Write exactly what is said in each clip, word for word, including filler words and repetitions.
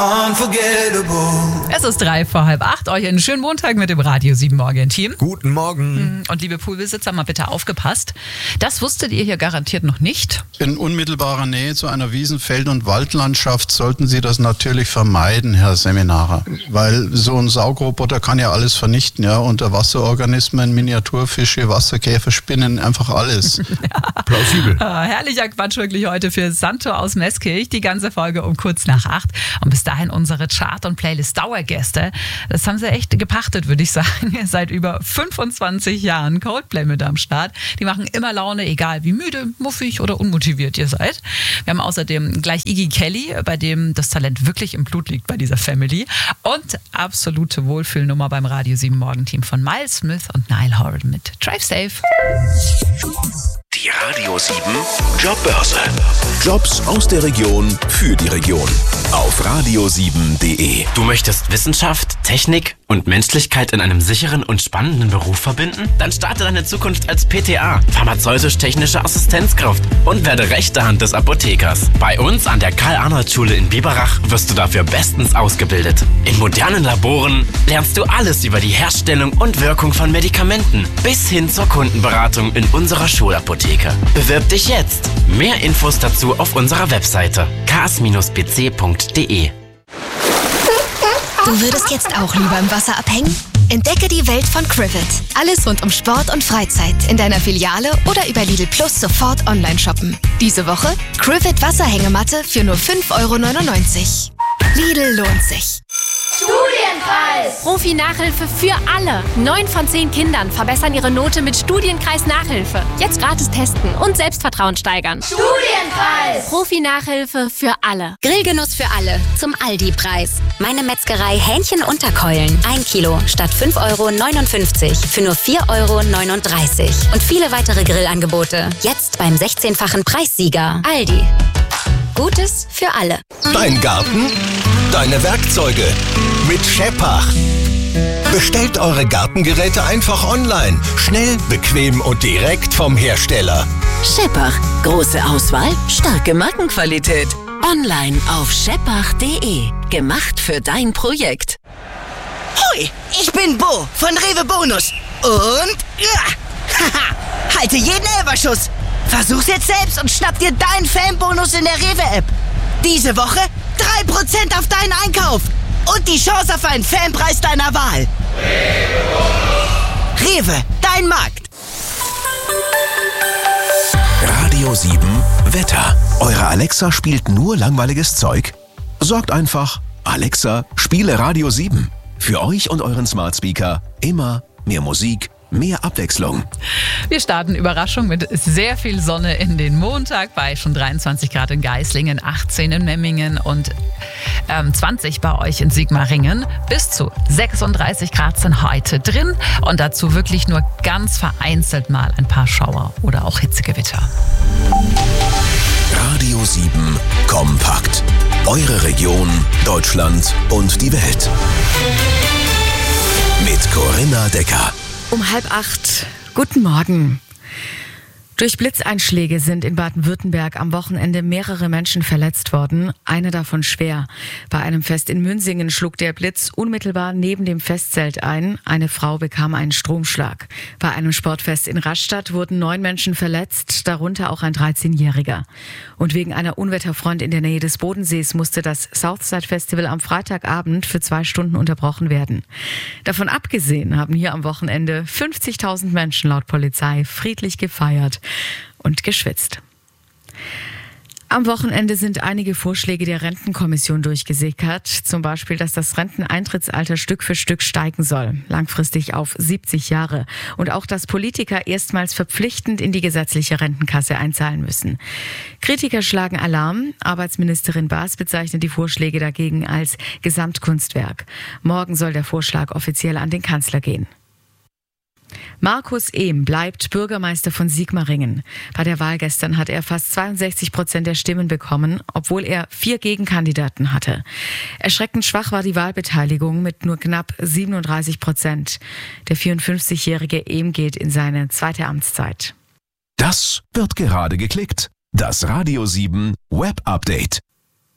Unforgettable. Es ist drei vor halb acht. Euch einen schönen Montag mit dem Radio sieben Morgen-Team. Guten Morgen. Und liebe Poolbesitzer, mal bitte aufgepasst. Das wusstet ihr hier garantiert noch nicht. In unmittelbarer Nähe zu einer Wiesen-, Feld- und Waldlandschaft sollten Sie das natürlich vermeiden, Herr Seminarer. Weil so ein Saugroboter kann ja alles vernichten, ja. Unterwasserorganismen, Miniaturfische, Wasserkäfer, Spinnen, einfach alles. Ja. Plausibel. Ah, herrlicher Quatsch wirklich heute für Santo aus Meßkirch. Die ganze Folge um kurz nach acht. Und bis dahin unsere Chart- und Playlist-Dauergäste. Das haben sie echt gepachtet, würde ich sagen. Seit über fünfundzwanzig Jahren Coldplay mit am Start. Die machen immer Laune, egal wie müde, muffig oder unmotiviert ihr seid. Wir haben außerdem gleich Iggy Kelly, bei dem das Talent wirklich im Blut liegt bei dieser Family. Und absolute Wohlfühlnummer beim Radio sieben Morgen-Team von Miles Smith und Niall Horan mit Drive Safe. Die Radio sieben Jobbörse. Jobs aus der Region für die Region. Auf radio sieben punkt de. Du möchtest Wissenschaft, Technik und Menschlichkeit in einem sicheren und spannenden Beruf verbinden? Dann starte deine Zukunft als P T A, pharmazeutisch-technische Assistenzkraft, und werde rechte Hand des Apothekers. Bei uns an der Karl-Arnold-Schule in Biberach wirst du dafür bestens ausgebildet. In modernen Laboren lernst du alles über die Herstellung und Wirkung von Medikamenten bis hin zur Kundenberatung in unserer Schulapotheke. Bewirb dich jetzt. Mehr Infos dazu auf unserer Webseite k s Bindestrich p c punkt de. Du würdest jetzt auch lieber im Wasser abhängen? Entdecke die Welt von Crivet. Alles rund um Sport und Freizeit in deiner Filiale oder über Lidl Plus sofort online shoppen. Diese Woche Crivet Wasserhängematte für nur fünf Euro neunundneunzig. Lidl lohnt sich. Studienkreis! Profi-Nachhilfe für alle. Neun von zehn Kindern verbessern ihre Note mit Studienkreis-Nachhilfe. Jetzt gratis testen und Selbstvertrauen steigern. Studienkreis! Profi-Nachhilfe für alle. Grillgenuss für alle zum Aldi-Preis. Meine Metzgerei Hähnchen-Unterkeulen. Ein Kilo statt fünf Euro neunundfünfzig für nur vier Euro neununddreißig. Und viele weitere Grillangebote. Jetzt beim sechzehnfachen Preissieger. Aldi. Gutes für alle. Dein Garten, deine Werkzeuge mit Scheppach. Bestellt eure Gartengeräte einfach online. Schnell, bequem und direkt vom Hersteller. Scheppach. Große Auswahl, starke Markenqualität. Online auf scheppach punkt de. Gemacht für dein Projekt. Hoi, ich bin Bo von Rewe Bonus. Und ja, haha, halte jeden Elferschuss. Versuch's jetzt selbst und schnapp dir deinen Fanbonus in der Rewe-App. Diese Woche drei Prozent auf deinen Einkauf. Und die Chance auf einen Fanpreis deiner Wahl. Rewe, dein Markt. Radio sieben Wetter. Eure Alexa spielt nur langweiliges Zeug? Sorgt einfach, Alexa, spiele Radio sieben. Für euch und euren Smart Speaker immer mehr Musik, mehr Abwechslung. Wir starten Überraschung mit sehr viel Sonne in den Montag bei schon dreiundzwanzig Grad in Geislingen, achtzehn in Memmingen und ähm, zwanzig bei euch in Sigmaringen. Bis zu sechsunddreißig Grad sind heute drin und dazu wirklich nur ganz vereinzelt mal ein paar Schauer oder auch Hitzegewitter. Radio sieben Kompakt. Eure Region, Deutschland und die Welt. Mit Corinna Decker. Um halb acht. Guten Morgen. Durch Blitzeinschläge sind in Baden-Württemberg am Wochenende mehrere Menschen verletzt worden, eine davon schwer. Bei einem Fest in Münsingen schlug der Blitz unmittelbar neben dem Festzelt ein. Eine Frau bekam einen Stromschlag. Bei einem Sportfest in Rastatt wurden neun Menschen verletzt, darunter auch ein dreizehnjähriger. Und wegen einer Unwetterfront in der Nähe des Bodensees musste das Southside Festival am Freitagabend für zwei Stunden unterbrochen werden. Davon abgesehen haben hier am Wochenende fünfzigtausend Menschen laut Polizei friedlich gefeiert und geschwitzt. Am Wochenende sind einige Vorschläge der Rentenkommission durchgesickert. Zum Beispiel, dass das Renteneintrittsalter Stück für Stück steigen soll, langfristig auf siebzig Jahre. Und auch, dass Politiker erstmals verpflichtend in die gesetzliche Rentenkasse einzahlen müssen. Kritiker schlagen Alarm. Arbeitsministerin Baas bezeichnet die Vorschläge dagegen als Gesamtkunstwerk. Morgen soll der Vorschlag offiziell an den Kanzler gehen. Markus Ehm bleibt Bürgermeister von Sigmaringen. Bei der Wahl gestern hat er fast zweiundsechzig Prozent der Stimmen bekommen, obwohl er vier Gegenkandidaten hatte. Erschreckend schwach war die Wahlbeteiligung mit nur knapp siebenunddreißig Prozent. Der vierundfünfzigjährige Ehm geht in seine zweite Amtszeit. Das wird gerade geklickt. Das Radio sieben Web Update.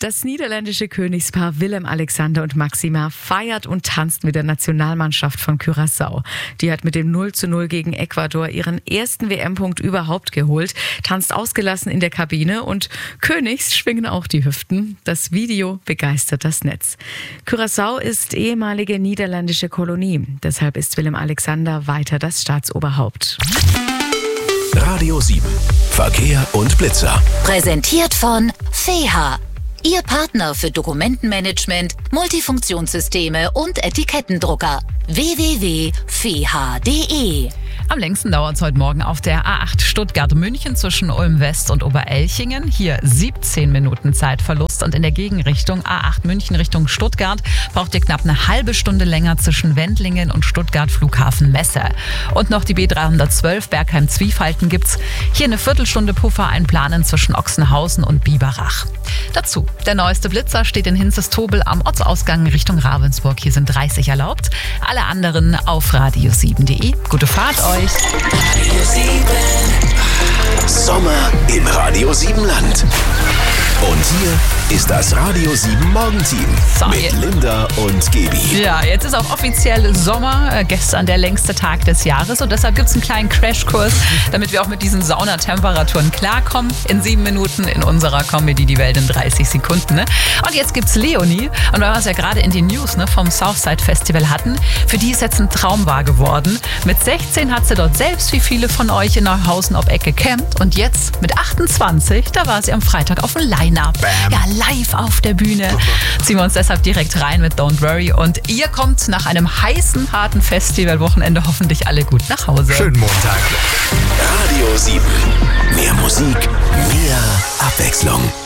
Das niederländische Königspaar Willem Alexander und Maxima feiert und tanzt mit der Nationalmannschaft von Curaçao. Die hat mit dem null zu null gegen Ecuador ihren ersten W M-Punkt überhaupt geholt, tanzt ausgelassen in der Kabine und Königs schwingen auch die Hüften. Das Video begeistert das Netz. Curaçao ist ehemalige niederländische Kolonie. Deshalb ist Willem Alexander weiter das Staatsoberhaupt. Radio sieben. Verkehr und Blitzer. Präsentiert von Feha. Ihr Partner für Dokumentenmanagement, Multifunktionssysteme und Etikettendrucker. w w w punkt feha punkt de. Am längsten dauert es heute Morgen auf der A acht Stuttgart-München zwischen Ulm-West und Oberelchingen. Hier siebzehn Minuten Zeitverlust und in der Gegenrichtung A acht München Richtung Stuttgart braucht ihr knapp eine halbe Stunde länger zwischen Wendlingen und Stuttgart Flughafen Messe. Und noch die B dreihundertzwölf Bergheim-Zwiefalten gibt's. Hier eine Viertelstunde Puffer einplanen zwischen Ochsenhausen und Biberach. Dazu, der neueste Blitzer steht in Hinzes-Tobel am Ortsausgang Richtung Ravensburg. Hier sind dreißig erlaubt. Alle anderen auf radio sieben punkt de. Gute Fahrt euch! Radio sieben. Sommer im Radio sieben Land. Und hier ist das Radio sieben Morgenteam so, mit Linda und Gebi. Ja, jetzt ist auch offiziell Sommer, äh, gestern der längste Tag des Jahres und deshalb gibt es einen kleinen Crashkurs, damit wir auch mit diesen Saunatemperaturen klarkommen. In sieben Minuten in unserer Comedy Die Welt in dreißig Sekunden. Ne? Und jetzt gibt's Leonie und weil wir es ja gerade in den News ne, vom Southside Festival hatten, für die ist jetzt ein Traum wahr geworden. Mit sechzehn hat sie dort selbst wie viele von euch in Neuhausen ob Ecke gecampt und jetzt mit achtundzwanzig, da war sie am Freitag auf dem Line-Up. Ja, live auf der Bühne. Ziehen wir uns deshalb direkt rein mit Don't Worry. Und ihr kommt nach einem heißen, harten Festivalwochenende hoffentlich alle gut nach Hause. Schönen Montag. Radio sieben. Mehr Musik, mehr Abwechslung.